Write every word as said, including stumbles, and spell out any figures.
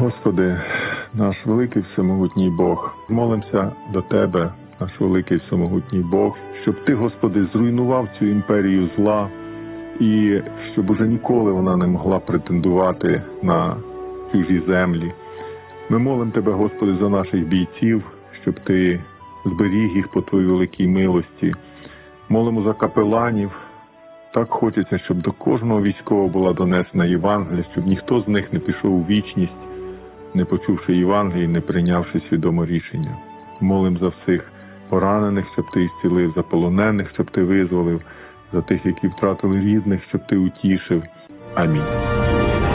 Господи, наш великий всемогутній Бог, молимося до Тебе, наш великий всемогутній Бог, щоб Ти, Господи, зруйнував цю імперію зла і щоб уже ніколи вона не могла претендувати на чужі землі. Ми молимо Тебе, Господи, за наших бійців, щоб Ти зберіг їх по Твоїй великій милості. Молимо за капеланів. Так хочеться, щоб до кожного військового була донесена Євангелія, щоб ніхто з них не пішов у вічність, не почувши Євангелії, не прийнявши свідомо рішення. Молим за всіх поранених, щоб Ти ісцілив, за полонених, щоб Ти визволив, за тих, які втратили рідних, щоб Ти утішив. Амінь.